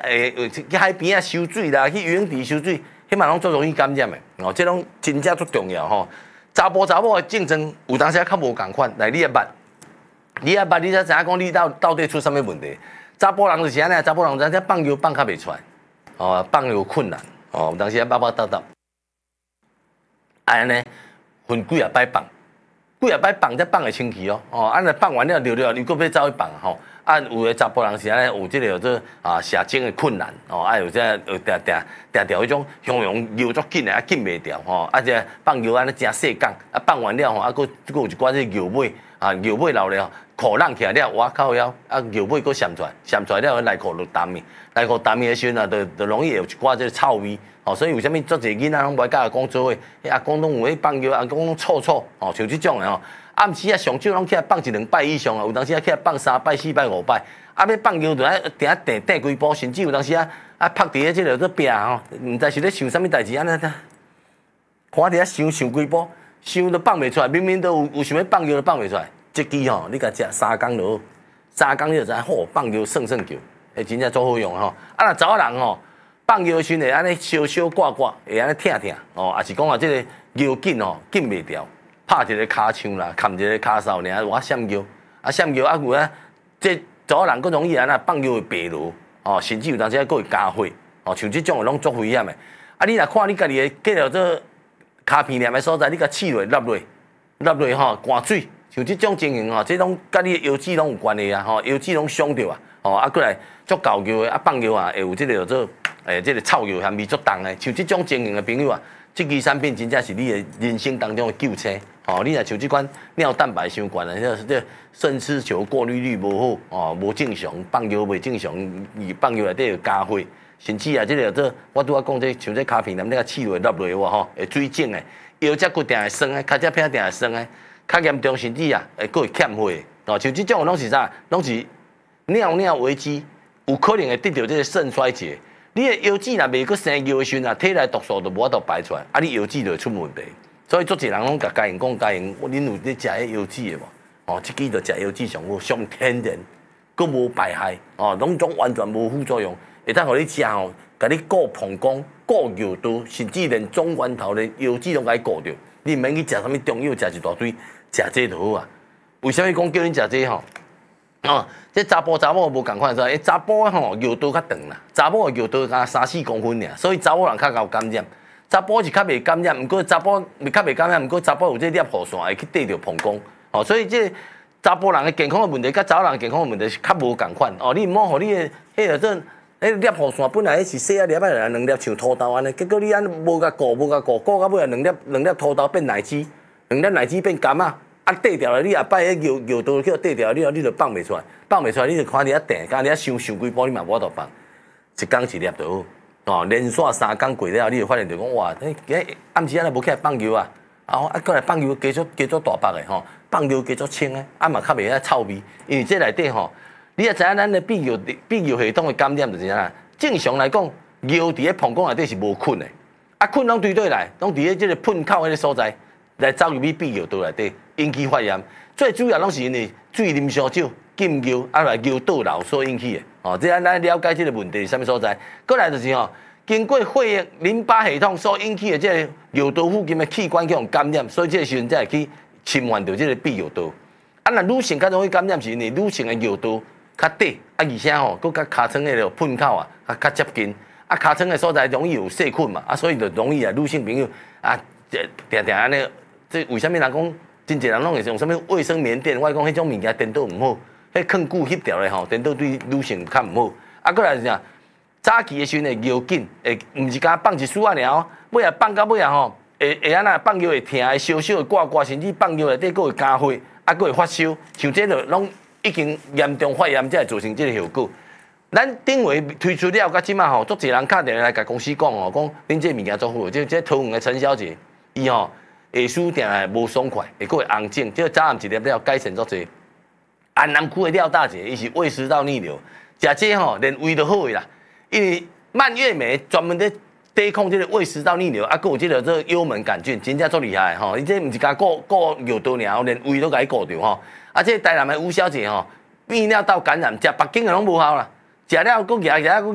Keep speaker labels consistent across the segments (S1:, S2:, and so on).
S1: 去海边啊收水啦，去游泳池收水，迄嘛拢最容易感染的。哦，这拢真正足重要吼。查甫的竞争有当时较无共款，来你也捌，你才知影讲你到底出啥物问题。查甫人就是安尼，查甫人咱放球放较袂出来，哦，放球困难，哦，有当时巴搭搭，安尼分几啊摆放。几啊摆放才放会清气哦，哦，安尼放完了溜，你搁要走去放吼。啊，有诶查甫人是安尼，有即个做射精诶困难哦，啊有这定迄种向游足紧诶，啊紧袂掉吼，啊这放游安尼真细工，啊放完了吼，啊搁有一寡这游尾啊，游尾留了，裤浪起来了，哇靠腰，啊游尾搁闪出来了，内裤就淡去，内裤淡去诶时阵啊，就容易有一寡这个臭味。哦，所以为虾米足侪囡仔拢无爱甲阿公做伙？阿公拢有迄放尿，阿公拢臭，哦，像即种诶吼。暗时啊，上少拢起来放1、2摆以上啊，有当时啊起来放3摆、4摆、5摆。啊，要放尿就爱定踮几步，甚至有当时啊拍伫咧即个做壁吼，毋知是咧想啥物代志安尼，看伫遐想几步，想都放袂出来，明明都有想要放尿都放袂出来。即支吼，你甲食3工就好，3工你就知好放尿算球，真正足好用吼。啊，若查某人吼。放尿时会安尼烧挂，会安尼疼哦，也是讲啊，即个尿紧哦，紧袂掉，拍一个骹枪啦，砍一个骹梢尔，我闪尿，闪尿啊有啊，即查某人佫容易安那放尿会白落，哦，甚至有当时佫会加血，哦，像即种拢足危险的。啊，你若看你家己的计着做骹片念的所在，你甲刺落落吼，灌水，像即种情形吼，即拢甲你的腰子拢有关系啊，吼，腰子拢伤着啊，哦，啊，佫来足搞球的，啊，放尿啊，会有即个做。即个臭油含味足重的，像即种情形的朋友啊，即支产品真正是你的人生当中的救星。哦，你若像即款尿蛋白伤悬的，这肾丝球过滤率无好，哦，无正常，放尿袂正常，放尿内底有加血，甚至啊，即个做我拄仔讲这像这骹片，咱甲刺落落哇吼，会水肿的，腰脊骨定会酸的，脚趾片定会酸的，较严重甚至啊，佫会欠血。哦，像即种拢是啥？拢是尿危机，有可能会得到这个肾衰竭。你的腰子若未阁生尿的时阵啊，体内毒素就无法度排出来，啊，你腰子就会出问题。所以足侪人拢甲家人讲，恁有咧食迄腰子的无？哦，即支就食腰子上好，上天然，阁无败害，哦，拢种完全无副作用，会当互你食吼，甲你顾膀胱、顾尿道，甚至连中源头连腰子拢甲你顾着。你毋免去食啥物中药，食一大堆，食这就好啊。为虾米讲叫恁食这吼？哦，这查甫无共款，说查甫吼尿道较长啦，查某尿道才3-4公分尔，所以查某人较有感染。查甫是较袂感染，毋过查甫较袂感染，毋过查甫有这粒雨线会去缀着膀胱，哦，所以这查甫人的健康的问题，甲查某人的健康的问题是较无共款。哦，你毋好互你的迄个种粒雨线本来是细啊粒啊2粒像土豆安尼，结果你安无甲顾到尾啊2粒土豆变奶汁，2粒奶汁变柑仔。啊，缀掉了，你也摆迄尿道叫缀掉，你就放袂出来，你就看你遐定，看你遐想几步，你嘛无法度放，一工一粒就好。哦，连续3工过了，你就发现就讲哇，暗时安尼无起来放尿啊，过来放尿加足大白的吼，放尿加足清的，嘛较袂遐臭味，因为这内底吼，你也知影咱的泌尿系统的感染就是啥？正常来讲，尿伫咧膀胱内底是无菌的，菌拢对对来，拢伫咧即个喷口迄个所在。来走入去泌尿道内底，引起发炎。最主要拢是因为水啉伤少、禁尿，来尿道瘤所引起的。哦，这咱了解这个问题是啥物所在？过来就是吼，经过血液、淋巴系统所引起的这个尿道附近的器官叫感染，所以这个时阵才会去侵犯到这个泌尿道。若女性较容易感染是因为女性的尿道较短，而且吼，佮尻川的喷口啊，较接近。尻川的所在容易有细菌嘛，所以就容易女性朋友定安尼。这为虾米人讲，真侪人拢会用啥物卫生棉垫？我讲迄种物件颠倒毋好，迄放久翕掉咧吼，颠倒对女性较毋好。过来是啥？早期的时阵会尿紧，毋是敢放一丝啊尔，尾啊放到尾啊吼，会安那放尿会疼，会烧会挂，甚至放尿内底佫会加血，佫会发烧，像这个拢已经严重发炎，才会造成这个效果。咱顶回推出了，到即马吼，足侪人敲电话来甲公司讲吼，讲恁这物件足好，这桃园的陈小姐，伊吼。下输定来无爽快，会佫会红肿，这早暗一粒了改善足侪。安南区的廖大姐，伊是胃食道逆流，食这吼连胃都好个啦。因为蔓越莓专门咧抵抗这个胃食道逆流，佫有这个做幽门杆菌，真正足厉害吼。伊这毋是甲顾尿道尔，连胃都甲伊顾着吼。这台南的吴小姐吼，泌尿道感染，食北京的拢无效啦，食了佫举，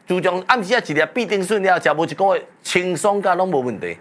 S1: 自从暗时啊一粒必定顺了，食无一个月轻松甲拢无问题。